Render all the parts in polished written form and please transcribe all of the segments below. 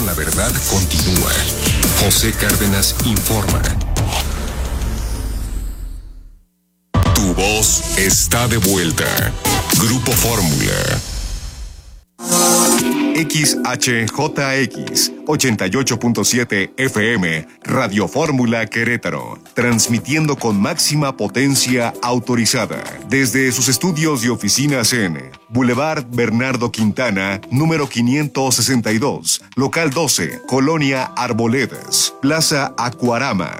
la verdad continúa. José Cárdenas informa. Tu voz está de vuelta. Grupo Fórmula. XHJX 88.7 FM, Radio Fórmula Querétaro, transmitiendo con máxima potencia autorizada desde sus estudios y oficinas en Boulevard Bernardo Quintana, número 562, local 12, Colonia Arboledas, Plaza Acuarama,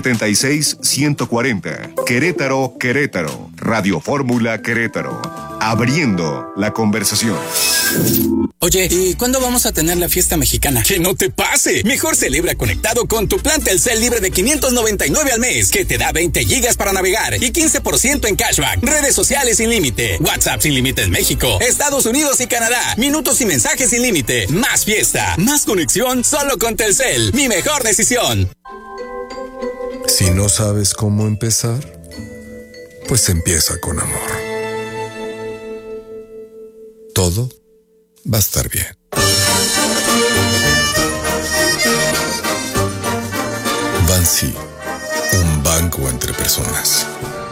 76140, Querétaro, Querétaro, Radio Fórmula Querétaro, abriendo la conversación. Oye, ¿y cuándo vamos a tener la fiesta mexicana? ¡Que no te pase! Mejor celebra conectado con tu plan Telcel libre de 599 al mes, que te da 20 gigas para navegar y 15% en cashback, redes sociales sin límite, WhatsApp sin límite en México, Estados Unidos y Canadá, minutos y mensajes sin límite, más fiesta, más conexión, solo con Telcel. Mi mejor decisión. Si no sabes cómo empezar, pues empieza con amor. Todo va a estar bien. Bansi, un banco entre personas.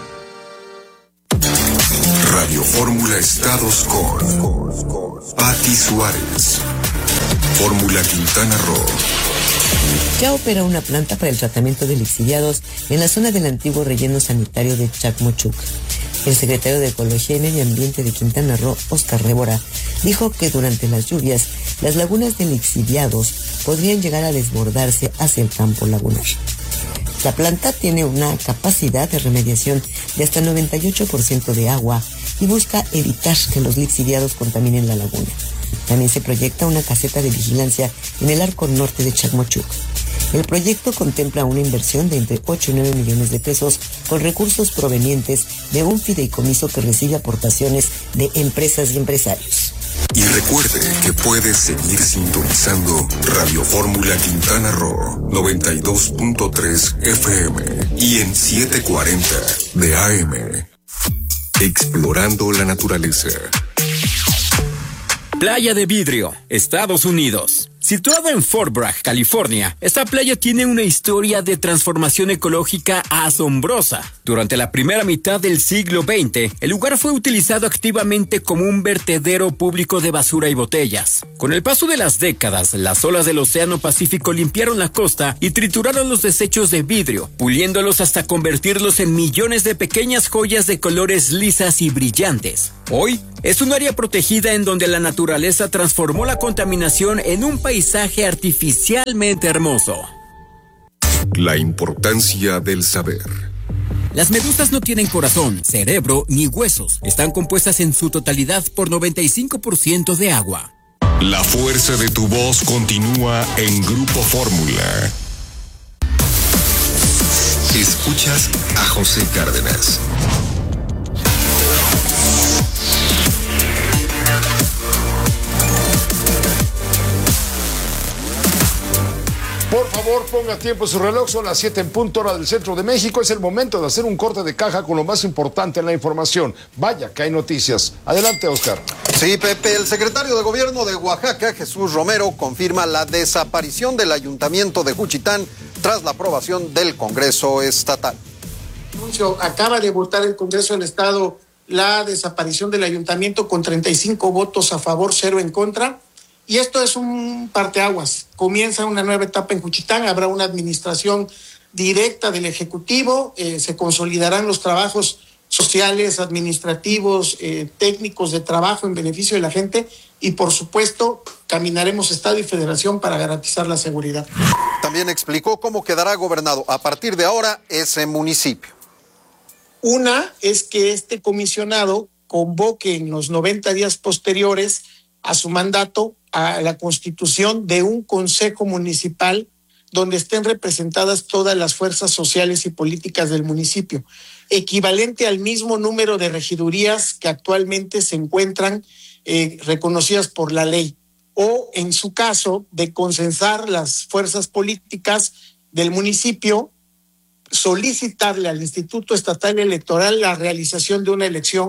Radio Fórmula Estados con Pati Suárez. Fórmula Quintana Roo. Ya opera una planta para el tratamiento de lixiviados en la zona del antiguo relleno sanitario de Chacmochuc. El secretario de Ecología y Medio Ambiente de Quintana Roo, Óscar Rébora, dijo que durante las lluvias, las lagunas de lixiviados podrían llegar a desbordarse hacia el campo lagunar. La planta tiene una capacidad de remediación de hasta 98% de agua y busca evitar que los lixiviados contaminen la laguna. También se proyecta una caseta de vigilancia en el arco norte de Chacmochuc. El proyecto contempla una inversión de entre 8 y 9 millones de pesos con recursos provenientes de un fideicomiso que recibe aportaciones de empresas y empresarios. Y recuerde que puede seguir sintonizando Radio Fórmula Quintana Roo 92.3 FM y en 740 de AM. Explorando la naturaleza. Playa de Vidrio, Estados Unidos. Situada en Fort Bragg, California, esta playa tiene una historia de transformación ecológica asombrosa. Durante la primera mitad del siglo XX, el lugar fue utilizado activamente como un vertedero público de basura y botellas. Con el paso de las décadas, las olas del Océano Pacífico limpiaron la costa y trituraron los desechos de vidrio, puliéndolos hasta convertirlos en millones de pequeñas joyas de colores lisas y brillantes. Hoy, es un área protegida en donde la naturaleza transformó la contaminación en un paisaje artificialmente hermoso. La importancia del saber. Las medusas no tienen corazón, cerebro ni huesos. Están compuestas en su totalidad por 95% de agua. La fuerza de tu voz continúa en Grupo Fórmula. Escuchas a José Cárdenas. Por favor, ponga tiempo en su reloj, son las 7 en punto, hora del centro de México. Es el momento de hacer un corte de caja con lo más importante en la información. Vaya que hay noticias. Adelante, Oscar. Sí, Pepe, el secretario de Gobierno de Oaxaca, Jesús Romero, confirma la desaparición del Ayuntamiento de Juchitán tras la aprobación del Congreso Estatal. Acaba de votar el Congreso del Estado la desaparición del Ayuntamiento con 35 votos a favor, 0 en contra. Y esto es un parteaguas. Comienza una nueva etapa en Juchitán, habrá una administración directa del Ejecutivo, se consolidarán los trabajos sociales, administrativos, técnicos de trabajo en beneficio de la gente y, por supuesto, caminaremos Estado y Federación para garantizar la seguridad. También explicó cómo quedará gobernado a partir de ahora ese municipio. Una es que este comisionado convoque en los 90 días posteriores a su mandato a la constitución de un consejo municipal donde estén representadas todas las fuerzas sociales y políticas del municipio, equivalente al mismo número de regidurías que actualmente se encuentran reconocidas por la ley, o en su caso de consensar las fuerzas políticas del municipio, solicitarle al Instituto Estatal Electoral la realización de una elección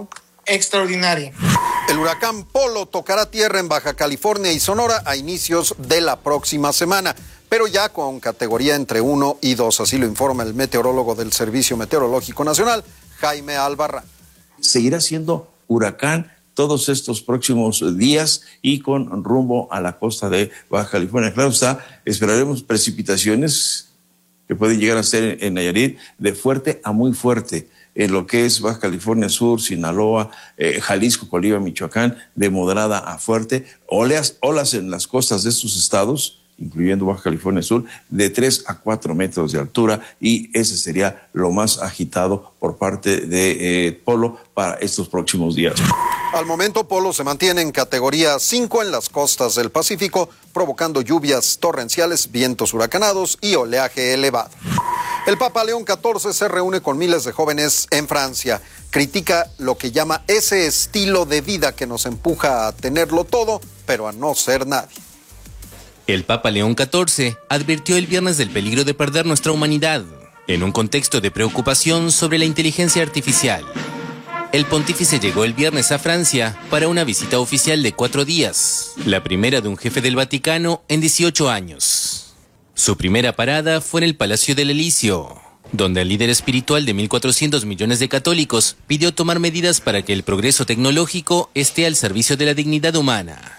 extraordinaria. El huracán Polo tocará tierra en Baja California y Sonora a inicios de la próxima semana, pero ya con categoría entre 1 y 2, así lo informa el meteorólogo del Servicio Meteorológico Nacional, Jaime Albarrán. Seguirá siendo huracán todos estos próximos días y con rumbo a la costa de Baja California. Claro está, esperaremos precipitaciones que pueden llegar a ser en Nayarit de fuerte a muy fuerte, en lo que es Baja California Sur, Sinaloa, Jalisco, Colima, Michoacán, de moderada a fuerte, olas en las costas de estos estados, incluyendo Baja California Sur, de 3 a 4 metros de altura, y ese sería lo más agitado por parte de Polo para estos próximos días. Al momento, Polo se mantiene en categoría 5 en las costas del Pacífico, provocando lluvias torrenciales, vientos huracanados y oleaje elevado. El Papa León XIV se reúne con miles de jóvenes en Francia. Critica lo que llama ese estilo de vida que nos empuja a tenerlo todo, pero a no ser nadie. El Papa León XIV advirtió el viernes del peligro de perder nuestra humanidad, en un contexto de preocupación sobre la inteligencia artificial. El pontífice llegó el viernes a Francia para una visita oficial de 4 días, la primera de un jefe del Vaticano en 18 años. Su primera parada fue en el Palacio del Elíseo, donde el líder espiritual de 1.400 millones de católicos pidió tomar medidas para que el progreso tecnológico esté al servicio de la dignidad humana.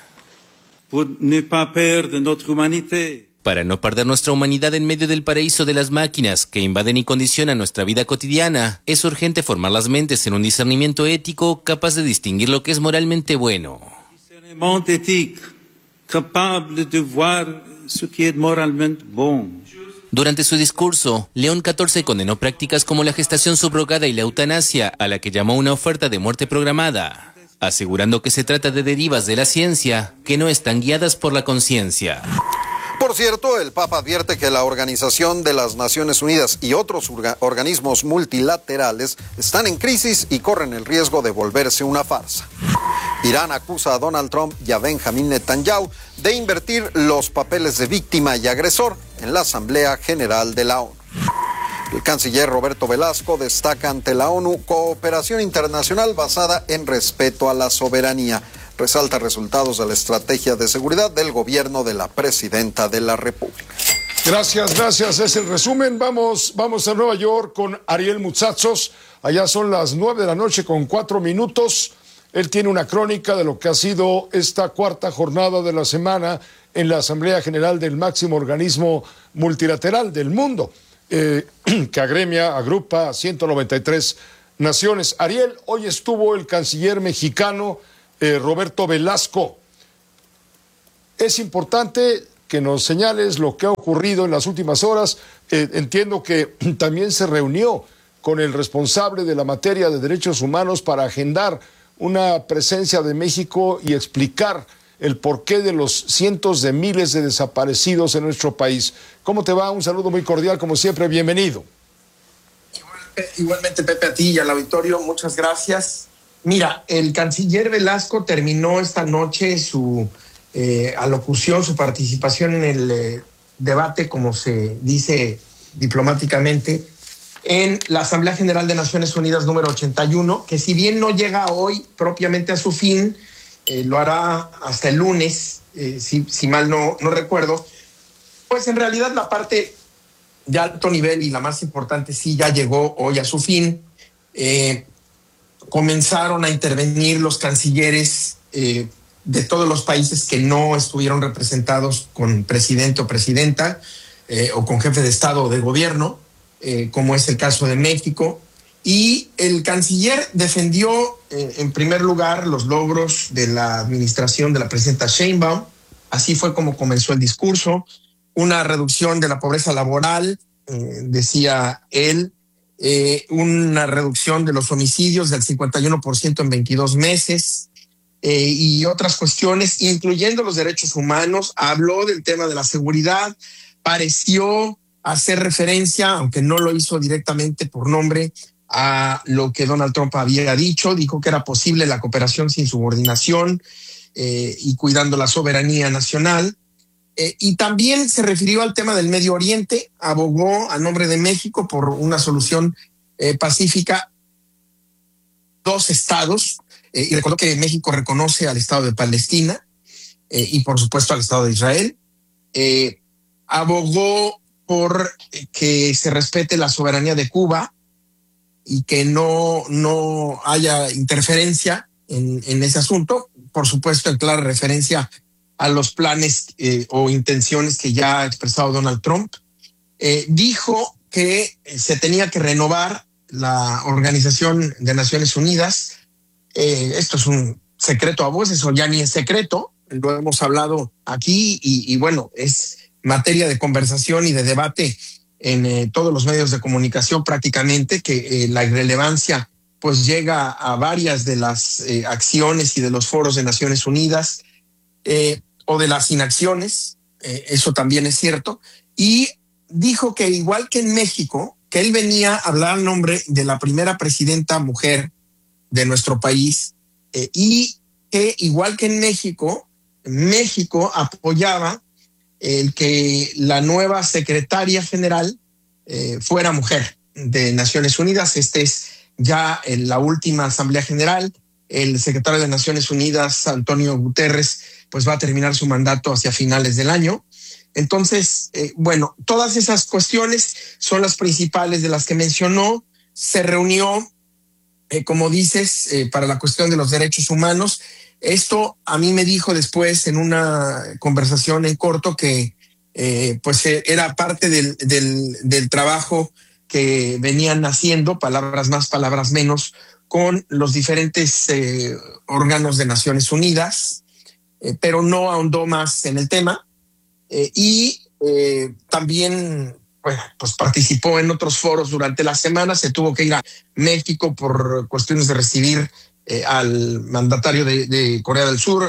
Para no perder nuestra humanidad en medio del paraíso de las máquinas que invaden y condicionan nuestra vida cotidiana, es urgente formar las mentes en un discernimiento ético capaz de distinguir lo que es moralmente bueno. Durante su discurso, León XIV condenó prácticas como la gestación subrogada y la eutanasia, a la que llamó una oferta de muerte programada, asegurando que se trata de derivas de la ciencia que no están guiadas por la conciencia. Por cierto, el Papa advierte que la Organización de las Naciones Unidas y otros organismos multilaterales están en crisis y corren el riesgo de volverse una farsa. Irán acusa a Donald Trump y a Benjamin Netanyahu de invertir los papeles de víctima y agresor en la Asamblea General de la ONU. El canciller Roberto Velasco destaca ante la ONU cooperación internacional basada en respeto a la soberanía. Resalta resultados de la estrategia de seguridad del gobierno de la presidenta de la República. Gracias. Es el resumen. Vamos a Nueva York con Ariel Mutsatsos. Allá son las 9:04 p.m. Él tiene una crónica de lo que ha sido esta cuarta jornada de la semana en la Asamblea General del máximo organismo multilateral del mundo, que agrupa a 193 naciones. Ariel, hoy estuvo el canciller mexicano Roberto Velasco. Es importante que nos señales lo que ha ocurrido en las últimas horas. Entiendo que también se reunió con el responsable de la materia de derechos humanos para agendar una presencia de México y explicar el porqué de los cientos de miles de desaparecidos en nuestro país. ¿Cómo te va? Un saludo muy cordial, como siempre, bienvenido. Igualmente, Pepe, a ti y al auditorio, muchas gracias. Mira, el canciller Velasco terminó esta noche su alocución, su participación en el debate, como se dice diplomáticamente, en la Asamblea General de Naciones Unidas número 81, que si bien no llega hoy propiamente a su fin, lo hará hasta el lunes, si mal no recuerdo, pues en realidad la parte de alto nivel y la más importante sí ya llegó hoy a su fin. Comenzaron a intervenir los cancilleres de todos los países que no estuvieron representados con presidente o presidenta o con jefe de Estado o de gobierno, como es el caso de México. Y el canciller defendió en primer lugar los logros de la administración de la presidenta Sheinbaum. Así fue como comenzó el discurso. Una reducción de la pobreza laboral, decía él, una reducción de los homicidios del 51% en 22 meses y otras cuestiones, incluyendo los derechos humanos. Habló del tema de la seguridad, pareció hacer referencia, aunque no lo hizo directamente por nombre, a lo que Donald Trump había dicho. Dijo que era posible la cooperación sin subordinación y cuidando la soberanía nacional. Y también se refirió al tema del Medio Oriente, abogó a nombre de México por una solución pacífica. 2 estados, y recordó que México reconoce al Estado de Palestina y por supuesto al Estado de Israel. Abogó por que se respete la soberanía de Cuba y que no haya interferencia en ese asunto, por supuesto en clara referencia a los planes o intenciones que ya ha expresado Donald Trump. Dijo que se tenía que renovar la Organización de Naciones Unidas. Esto es un secreto a voces, o ya ni es secreto, lo hemos hablado aquí y bueno, es materia de conversación y de debate en todos los medios de comunicación prácticamente, que la irrelevancia pues llega a varias de las acciones y de los foros de Naciones Unidas o de las inacciones, eso también es cierto, y dijo que igual que en México, que él venía a hablar en nombre de la primera presidenta mujer de nuestro país y que igual que en México apoyaba el que la nueva secretaria general fuera mujer de Naciones Unidas. Este es ya en la última Asamblea General. El secretario de Naciones Unidas, Antonio Guterres, pues va a terminar su mandato hacia finales del año. Entonces, bueno, todas esas cuestiones son las principales de las que mencionó. Se reunió, como dices, para la cuestión de los derechos humanos. Esto a mí me dijo después en una conversación en corto que pues era parte del trabajo que venían haciendo, palabras más, palabras menos, con los diferentes órganos de Naciones Unidas, pero no ahondó más en el tema. Y también pues participó en otros foros durante la semana. Se tuvo que ir a México por cuestiones de recibir al mandatario de Corea del Sur,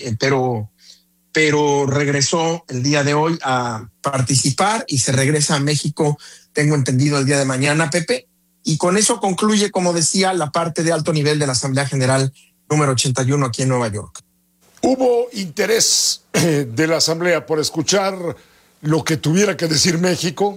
pero regresó el día de hoy a participar y se regresa a México, tengo entendido, el día de mañana, Pepe. Y con eso concluye, como decía, la parte de alto nivel de la Asamblea General número 81 aquí en Nueva York. ¿Hubo interés de la Asamblea por escuchar lo que tuviera que decir México?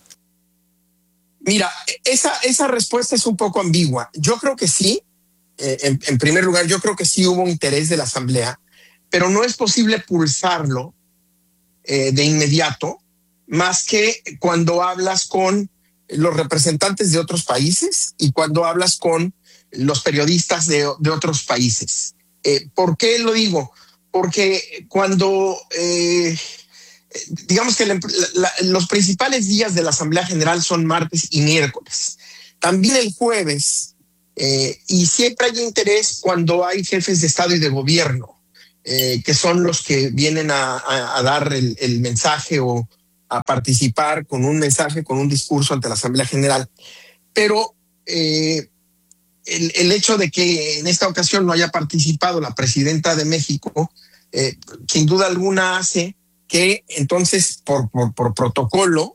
Mira, esa respuesta es un poco ambigua. Yo creo que sí. En primer lugar, yo creo que sí hubo interés de la Asamblea, pero no es posible pulsarlo de inmediato, más que cuando hablas con los representantes de otros países y cuando hablas con los periodistas de otros países. ¿Por qué lo digo? Porque cuando, digamos que los principales días de la Asamblea General son martes y miércoles. También el jueves, y siempre hay interés cuando hay jefes de Estado y de gobierno, que son los que vienen a dar el mensaje o a participar con un mensaje, con un discurso ante la Asamblea General. Pero el hecho de que en esta ocasión no haya participado la presidenta de México, sin duda alguna hace que entonces por protocolo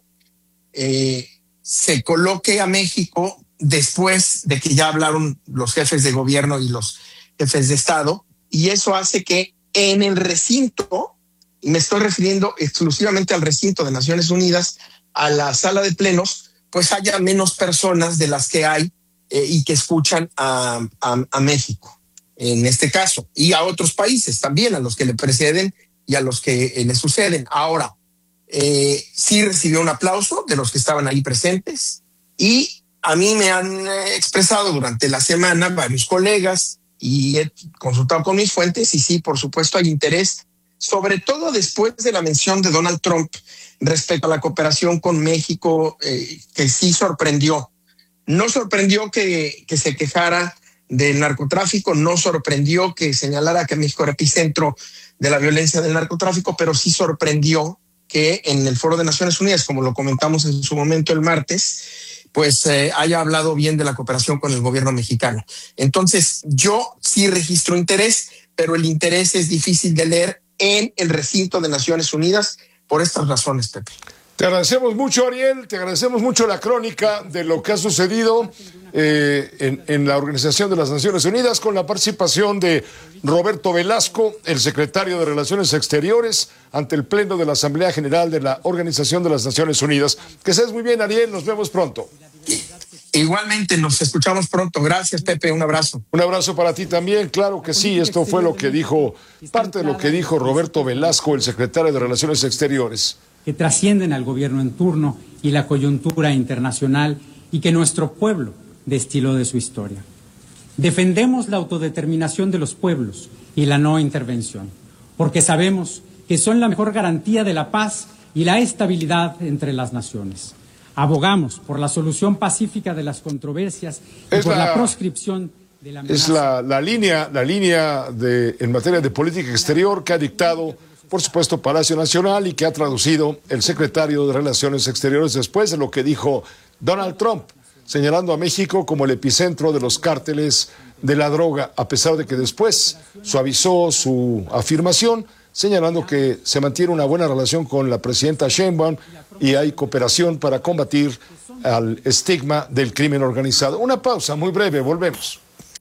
se coloque a México después de que ya hablaron los jefes de gobierno y los jefes de Estado, y eso hace que en el recinto, y me estoy refiriendo exclusivamente al recinto de Naciones Unidas, a la sala de plenos, pues haya menos personas de las que hay y que escuchan a México, en este caso, y a otros países también, a los que le preceden y a los que le suceden. Ahora, sí recibió un aplauso de los que estaban ahí presentes, y a mí me han expresado durante la semana varios colegas y he consultado con mis fuentes y sí, por supuesto, hay interés, sobre todo después de la mención de Donald Trump respecto a la cooperación con México, que sí sorprendió. No sorprendió que se quejara del narcotráfico, no sorprendió que señalara que México era epicentro de la violencia del narcotráfico, pero sí sorprendió que en el Foro de Naciones Unidas, como lo comentamos en su momento el martes, pues haya hablado bien de la cooperación con el gobierno mexicano. Entonces, yo sí registro interés, pero el interés es difícil de leer en el recinto de Naciones Unidas por estas razones, Pepe. Te agradecemos mucho, Ariel, te agradecemos mucho la crónica de lo que ha sucedido en la Organización de las Naciones Unidas, con la participación de Roberto Velasco, el secretario de Relaciones Exteriores, ante el Pleno de la Asamblea General de la Organización de las Naciones Unidas. Que estés muy bien, Ariel, nos vemos pronto. Igualmente, nos escuchamos pronto. Gracias, Pepe, un abrazo. Un abrazo para ti también, claro que sí. Esto fue lo que dijo, parte de lo que dijo Roberto Velasco, el secretario de Relaciones Exteriores. Que trascienden al gobierno en turno y la coyuntura internacional y que nuestro pueblo destiló de su historia. Defendemos la autodeterminación de los pueblos y la no intervención, porque sabemos que son la mejor garantía de la paz y la estabilidad entre las naciones. Abogamos por la solución pacífica de las controversias y por la proscripción de la amenaza. Es la línea en materia de política exterior que ha dictado, por supuesto, Palacio Nacional y que ha traducido el secretario de Relaciones Exteriores después de lo que dijo Donald Trump, señalando a México como el epicentro de los cárteles de la droga, a pesar de que después suavizó su afirmación, señalando que se mantiene una buena relación con la presidenta Sheinbaum y hay cooperación para combatir al estigma del crimen organizado. Una pausa muy breve, volvemos.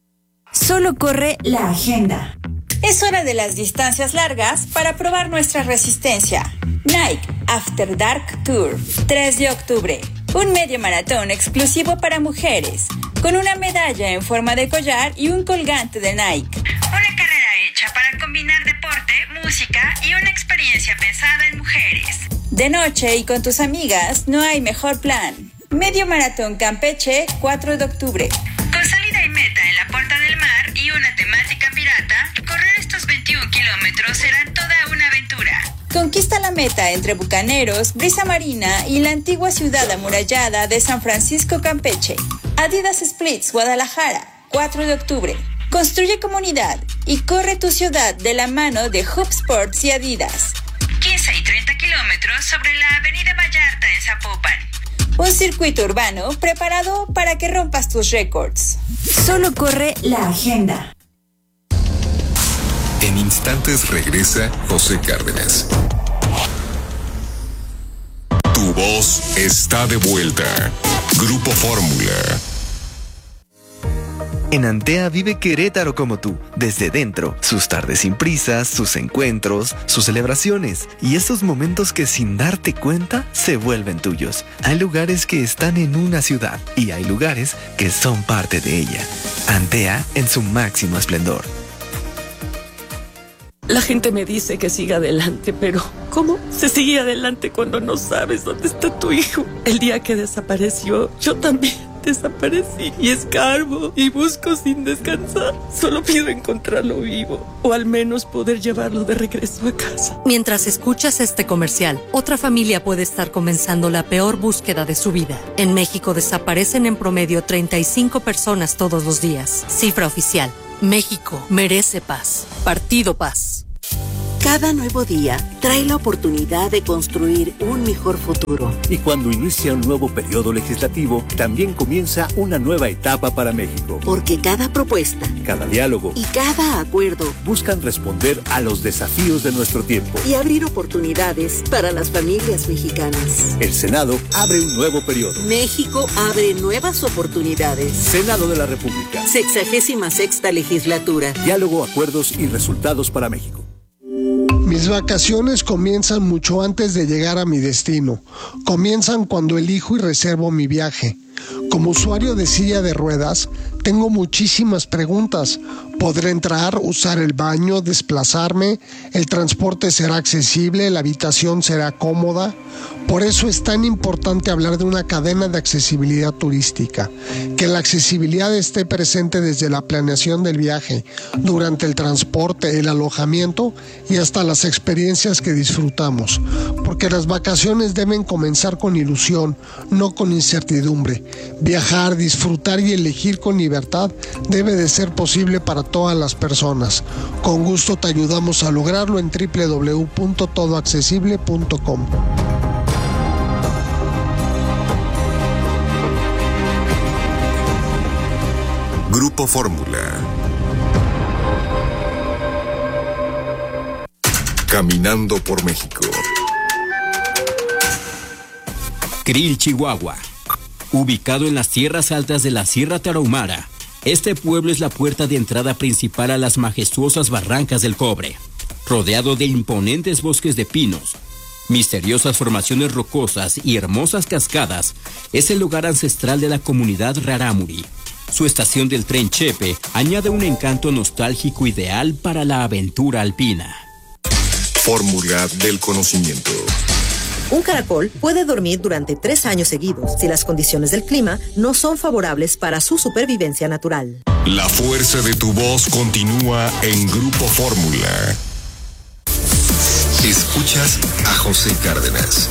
Solo corre la agenda. Es hora de las distancias largas para probar nuestra resistencia. Nike After Dark Tour, 3 de octubre. Un medio maratón exclusivo para mujeres, con una medalla en forma de collar y un colgante de Nike. Una carrera hecha para combinar deporte, música y una experiencia pensada en mujeres. De noche y con tus amigas, no hay mejor plan. Medio Maratón Campeche, 4 de octubre. Con salida y meta en la Puerta del Mar y una temática pirata, correr estos 21 kilómetros será toda una aventura. Conquista la meta entre Bucaneros, Brisa Marina y la antigua ciudad amurallada de San Francisco Campeche. Adidas Splits, Guadalajara, 4 de octubre. Construye comunidad y corre tu ciudad de la mano de Hub Sports y Adidas. 15 y 30 kilómetros sobre la avenida Vallarta en Zapopan. Un circuito urbano preparado para que rompas tus récords. Solo corre la agenda. En instantes regresa José Cárdenas. Tu voz está de vuelta. Grupo Fórmula. En Antea vive Querétaro como tú, desde dentro, sus tardes sin prisas, sus encuentros, sus celebraciones y esos momentos que sin darte cuenta se vuelven tuyos. Hay lugares que están en una ciudad y hay lugares que son parte de ella. Antea en su máximo esplendor. La gente me dice que siga adelante, pero ¿cómo se sigue adelante cuando no sabes dónde está tu hijo? El día que desapareció, yo también desaparecí y escarbo y busco sin descansar. Solo pido encontrarlo vivo o al menos poder llevarlo de regreso a casa. Mientras escuchas este comercial, otra familia puede estar comenzando la peor búsqueda de su vida. En México desaparecen en promedio 35 personas todos los días. Cifra oficial. México merece paz. Partido Paz. Cada nuevo día trae la oportunidad de construir un mejor futuro. Y cuando inicia un nuevo periodo legislativo, también comienza una nueva etapa para México. Porque cada propuesta, cada diálogo y cada acuerdo buscan responder a los desafíos de nuestro tiempo y abrir oportunidades para las familias mexicanas. El Senado abre un nuevo periodo. México abre nuevas oportunidades. Senado de la República. 66ª legislatura. Diálogo, acuerdos y resultados para México. Mis vacaciones comienzan mucho antes de llegar a mi destino. Comienzan cuando elijo y reservo mi viaje. Como usuario de silla de ruedas, tengo muchísimas preguntas. ¿Podré entrar, usar el baño, desplazarme? ¿El transporte será accesible? ¿La habitación será cómoda? Por eso es tan importante hablar de una cadena de accesibilidad turística. Que la accesibilidad esté presente desde la planeación del viaje, durante el transporte, el alojamiento y hasta las experiencias que disfrutamos. Porque las vacaciones deben comenzar con ilusión, no con incertidumbre. Viajar, disfrutar y elegir con libertad debe de ser posible para todas las personas. Con gusto te ayudamos a lograrlo en www.todoaccesible.com. Grupo Fórmula. Caminando por México. Krill, Chihuahua. Ubicado en las tierras altas de la Sierra Tarahumara, este pueblo es la puerta de entrada principal a las majestuosas barrancas del Cobre. Rodeado de imponentes bosques de pinos, misteriosas formaciones rocosas y hermosas cascadas, es el lugar ancestral de la comunidad rarámuri. Su estación del tren Chepe añade un encanto nostálgico ideal para la aventura alpina. Fórmula del conocimiento. Un caracol puede dormir durante 3 años seguidos si las condiciones del clima no son favorables para su supervivencia natural. La fuerza de tu voz continúa en Grupo Fórmula. Escuchas a José Cárdenas.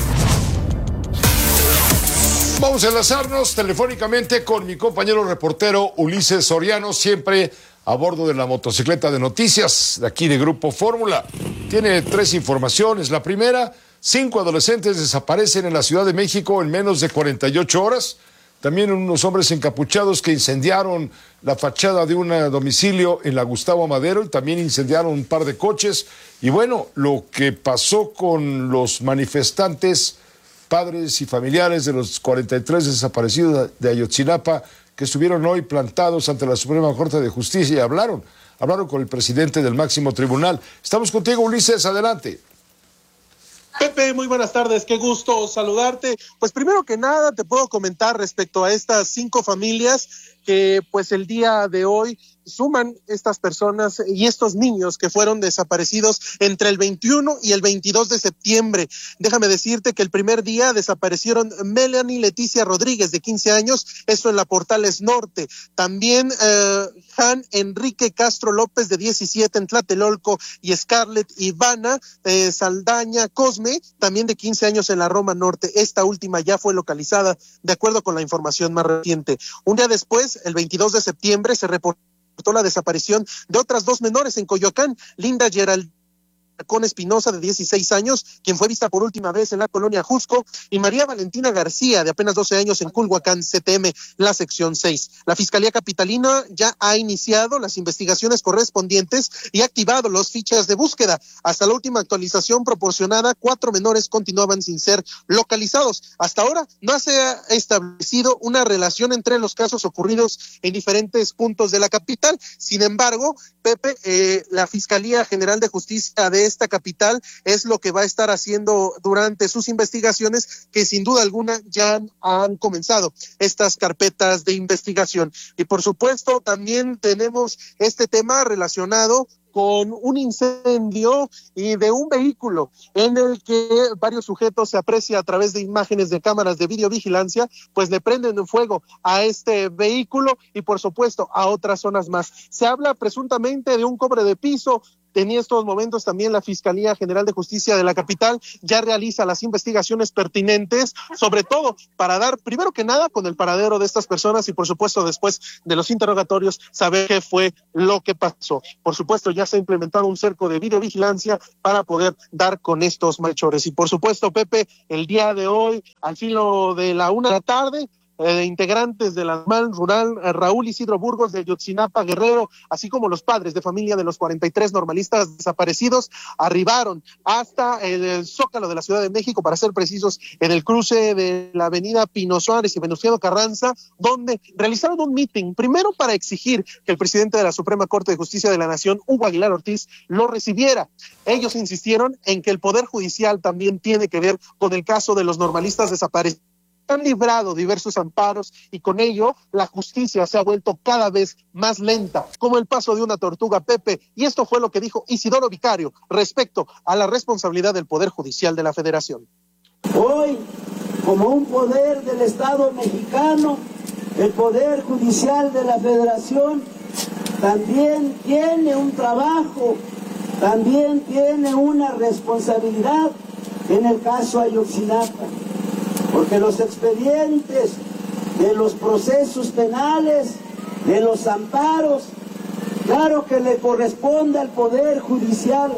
Vamos a enlazarnos telefónicamente con mi compañero reportero Ulises Soriano, siempre a bordo de la motocicleta de noticias de aquí de Grupo Fórmula. Tiene 3 informaciones. La primera, 5 adolescentes desaparecen en la Ciudad de México en menos de 48 horas. También unos hombres encapuchados que incendiaron la fachada de un domicilio en la Gustavo Amadero y también incendiaron un par de coches. Y bueno, lo que pasó con los manifestantes, padres y familiares de los 43 desaparecidos de Ayotzinapa, que estuvieron hoy plantados ante la Suprema Corte de Justicia y hablaron con el presidente del máximo tribunal. Estamos contigo, Ulises, adelante. Pepe, muy buenas tardes, qué gusto saludarte. Pues primero que nada te puedo comentar respecto a estas 5 familias que pues el día de hoy suman estas personas y estos niños que fueron desaparecidos entre el 21 y el 22 de septiembre. Déjame decirte que el primer día desaparecieron Melanie Leticia Rodríguez, de 15 años, esto en la Portales Norte. También Jan Enrique Castro López, de 17, en Tlatelolco, y Scarlett Ivana Saldaña Cosme, también de 15 años, en la Roma Norte. Esta última ya fue localizada de acuerdo con la información más reciente. Un día después, el 22 de septiembre, se reportó la desaparición de otras 2 menores en Coyoacán, Linda Geraldine con Espinosa, de 16 años, quien fue vista por última vez en la colonia Jusco, y María Valentina García, de apenas 12 años, en Culhuacán, CTM, la sección 6. La Fiscalía Capitalina ya ha iniciado las investigaciones correspondientes y ha activado las fichas de búsqueda. Hasta la última actualización proporcionada, 4 menores continuaban sin ser localizados. Hasta ahora no se ha establecido una relación entre los casos ocurridos en diferentes puntos de la capital. Sin embargo, Pepe, la Fiscalía General de Justicia de esta capital es lo que va a estar haciendo durante sus investigaciones, que sin duda alguna ya han comenzado estas carpetas de investigación. Y por supuesto también tenemos este tema relacionado con un incendio y de un vehículo en el que varios sujetos, se aprecia a través de imágenes de cámaras de videovigilancia, pues le prenden fuego a este vehículo y por supuesto a otras zonas más. Se habla presuntamente de un cobre de piso. En estos momentos también la Fiscalía General de Justicia de la capital ya realiza las investigaciones pertinentes, sobre todo para dar, primero que nada, con el paradero de estas personas y por supuesto después de los interrogatorios saber qué fue lo que pasó. Por supuesto ya se ha implementado un cerco de videovigilancia para poder dar con estos malhechores. Y por supuesto, Pepe, el día de hoy, al filo de la 1 de la tarde, integrantes de la ANMAL rural, Raúl Isidro Burgos, de Ayotzinapa, Guerrero, así como los padres de familia de los 43 normalistas desaparecidos, arribaron hasta el Zócalo de la Ciudad de México, para ser precisos, en el cruce de la avenida Pino Suárez y Venustiano Carranza, donde realizaron un meeting, primero para exigir que el presidente de la Suprema Corte de Justicia de la Nación, Hugo Aguilar Ortiz, lo recibiera. Ellos insistieron en que el Poder Judicial también tiene que ver con el caso de los normalistas desaparecidos. Han librado diversos amparos y con ello la justicia se ha vuelto cada vez más lenta, como el paso de una tortuga, Pepe. Y esto fue lo que dijo Isidoro Vicario respecto a la responsabilidad del Poder Judicial de la Federación. Hoy, como un poder del Estado mexicano, el Poder Judicial de la Federación también tiene un trabajo, también tiene una responsabilidad en el caso Ayotzinapa. Porque los expedientes de los procesos penales, de los amparos, claro que le corresponde al Poder Judicial.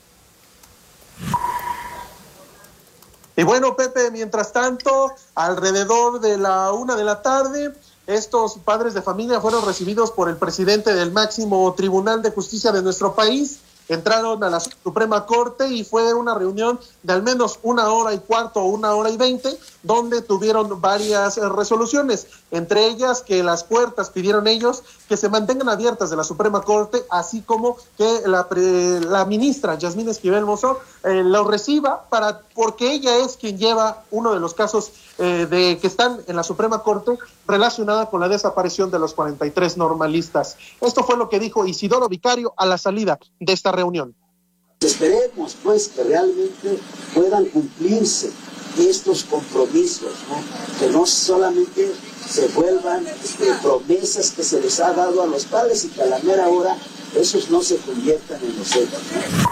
Y bueno, Pepe, mientras tanto, alrededor de la 1 de la tarde, estos padres de familia fueron recibidos por el presidente del máximo tribunal de justicia de nuestro país, entraron a la Suprema Corte y fue una reunión de al menos 1 hora y cuarto o 1 hora y 20, donde tuvieron varias resoluciones, entre ellas que las puertas pidieron ellos que se mantengan abiertas de la Suprema Corte, así como que la ministra Yasmín Esquivel Mozo lo reciba porque ella es quien lleva uno de los casos que están en la Suprema Corte relacionada con la desaparición de los 43 normalistas. Esto fue lo que dijo Isidoro Vicario a la salida de esta reunión. Esperemos pues que realmente puedan cumplirse estos compromisos, ¿no? Que no solamente se vuelvan promesas que se les ha dado a los padres y que a la mera hora esos no se conviertan en los hechos, ¿no?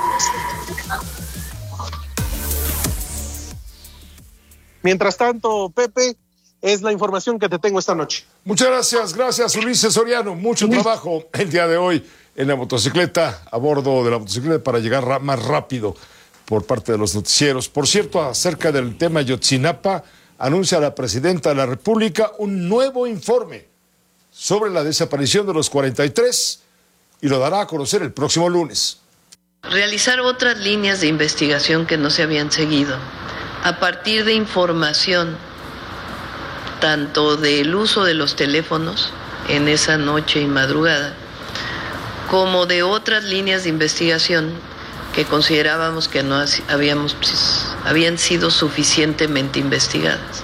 Mientras tanto, Pepe, es la información que te tengo esta noche. Muchas gracias Ulises Soriano, mucho trabajo el día de hoy en la motocicleta, a bordo de la motocicleta para llegar más rápido por parte de los noticieros. Por cierto, acerca del tema Ayotzinapa, anuncia la presidenta de la República un nuevo informe sobre la desaparición de los 43 y lo dará a conocer el próximo lunes. Realizar otras líneas de investigación que no se habían seguido, a partir de información tanto del uso de los teléfonos en esa noche y madrugada, como de otras líneas de investigación que considerábamos que no habían sido suficientemente investigadas.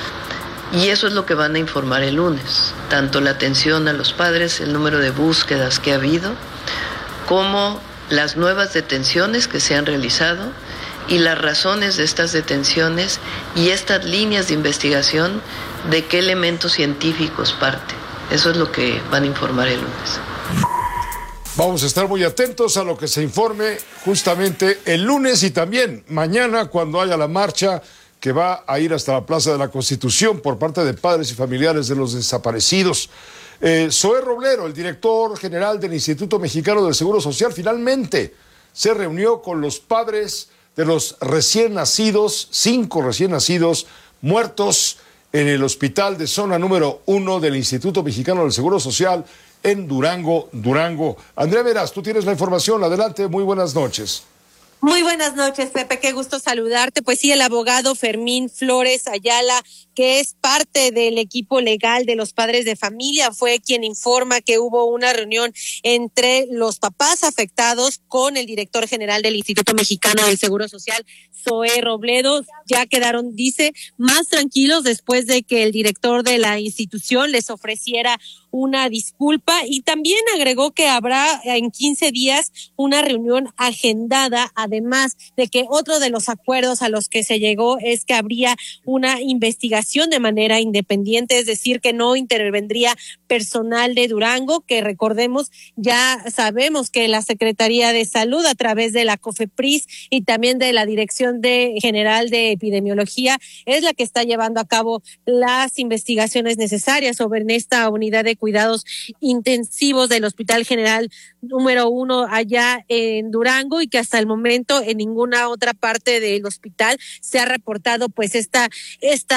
Y eso es lo que van a informar el lunes, tanto la atención a los padres, el número de búsquedas que ha habido, como las nuevas detenciones que se han realizado y las razones de estas detenciones y estas líneas de investigación, de qué elementos científicos parte. Eso es lo que van a informar el lunes. Vamos a estar muy atentos a lo que se informe justamente el lunes y también mañana cuando haya la marcha que va a ir hasta la Plaza de la Constitución por parte de padres y familiares de los desaparecidos. Zoé Robledo, el director general del Instituto Mexicano del Seguro Social, finalmente se reunió con los padres de los recién nacidos, 5 recién nacidos muertos en el hospital de zona número 1 del Instituto Mexicano del Seguro Social en Durango. Andrea Veras, tú tienes la información, adelante, muy buenas noches. Muy buenas noches, Pepe, qué gusto saludarte. Pues sí, el abogado Fermín Flores Ayala, que es parte del equipo legal de los padres de familia, fue quien informa que hubo una reunión entre los papás afectados con el director general del Instituto Mexicano del Seguro Social, Zoé Robledo. Ya quedaron, dice, más tranquilos después de que el director de la institución les ofreciera una disculpa, y también agregó que habrá en 15 días una reunión agendada, además de que otro de los acuerdos a los que se llegó es que habría una investigación de manera independiente, es decir, que no intervendría personal de Durango, que recordemos, ya sabemos que la Secretaría de Salud a través de la COFEPRIS y también de la Dirección General de Epidemiología es la que está llevando a cabo las investigaciones necesarias sobre esta unidad de cuidados intensivos del Hospital General número 1 allá en Durango, y que hasta el momento en ninguna otra parte del hospital se ha reportado pues esta